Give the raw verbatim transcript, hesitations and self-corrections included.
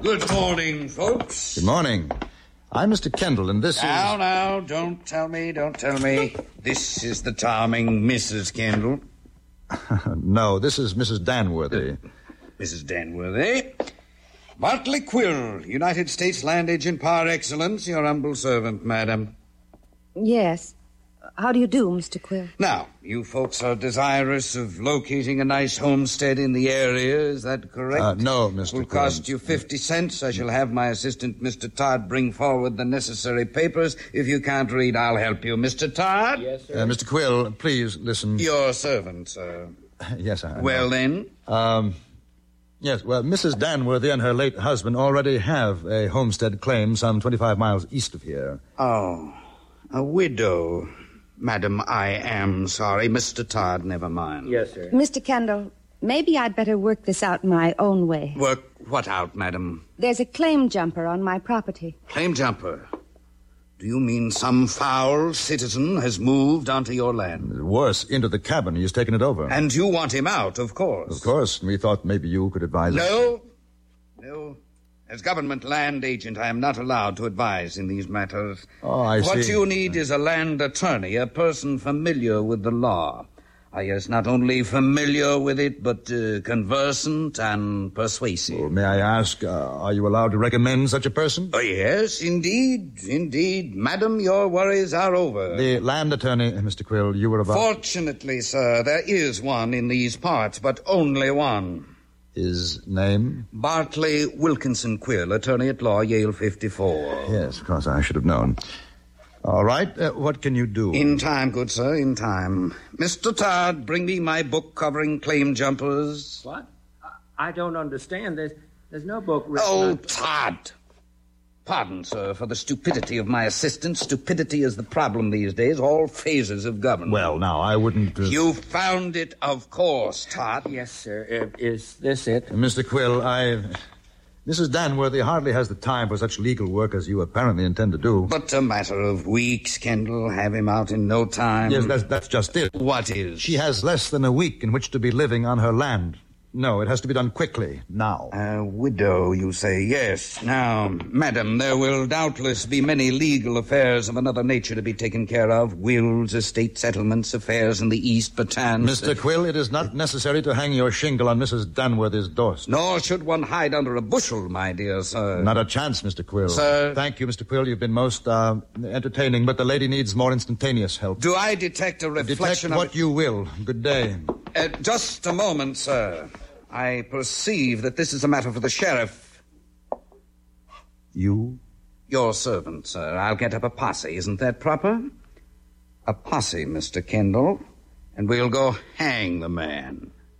Good morning, folks. Good morning. I'm Mister Kendall, and this now, is... Now, now, don't tell me, don't tell me. This is the charming Missus Kendall. No, this is Missus Danworthy. Missus Danworthy. Bartley Quill, United States Land Agent par excellence, your humble servant, madam. Yes. How do you do, Mister Quill? Now, you folks are desirous of locating a nice homestead in the area, is that correct? Uh, no, Mister It will Quill. cost you fifty cents. I shall have my assistant, Mister Todd, bring forward the necessary papers. If you can't read, I'll help you. Mister Todd? Yes, sir. Uh, Mister Quill, please listen. Your servant, sir. Yes, I... Well, then? Um... Yes, well, Missus Danworthy and her late husband already have a homestead claim some twenty-five miles east of here. Oh, a widow. Madam, I am sorry. Mister Todd, never mind. Yes, sir. Mister Kendall, maybe I'd better work this out my own way. Work what out, madam? There's a claim jumper on my property. Claim jumper? Do you mean some foul citizen has moved onto your land? Worse, into the cabin. He's taken it over. And you want him out, of course. Of course. We thought maybe you could advise us. No. No. As government land agent, I am not allowed to advise in these matters. Oh, I see. What you need is a land attorney, a person familiar with the law. Ah, yes, not only familiar with it, but uh, conversant and persuasive. Well, may I ask, uh, are you allowed to recommend such a person? Oh, yes, indeed, indeed. Madam, your worries are over. The land attorney, Mister Quill, you were about... Fortunately, sir, there is one in these parts, but only one. His name? Bartley Wilkinson Quill, attorney at law, Yale fifty-four. Yes, of course, I should have known. All right, uh, what can you do? In time, good sir, in time. Mister Todd, bring me my book covering claim jumpers. What? I, I don't understand. There's, there's no book written... Oh, on... Todd. Pardon, sir, for the stupidity of my assistant. Stupidity is the problem these days, all phases of government. Well, now, I wouldn't... Uh... You found it, of course, Todd. Yes, sir. Uh, is this it? Mister Quill, I... Missus Danworthy hardly has the time for such legal work as you apparently intend to do. But a matter of weeks, Kendall. Have him out in no time. Yes, that's, that's just it. What is? She has less than a week in which to be living on her land. No, it has to be done quickly, now. A widow, you say? Yes. Now, madam, there will doubtless be many legal affairs of another nature to be taken care of. Wills, estate settlements, affairs in the East, Bataan. Mister Quill, it is not necessary to hang your shingle on Missus Danworthy's doorstep. Nor should one hide under a bushel, my dear sir. Not a chance, Mister Quill. Sir. Thank you, Mister Quill. You've been most uh, entertaining, but the lady needs more instantaneous help. Do I detect a reflection Detect of... what you will. Good day. Uh, just a moment, sir. I perceive that this is a matter for the sheriff. You? Your servant, sir. I'll get up a posse. Isn't that proper? A posse, Mister Kendall. And we'll go hang the man.